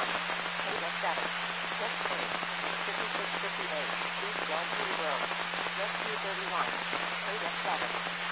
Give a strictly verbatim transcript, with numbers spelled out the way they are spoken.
one. Beta seven. Just eight. fifty-six fifty-eight. East one zero. Rescue thirty-one. Beta seven.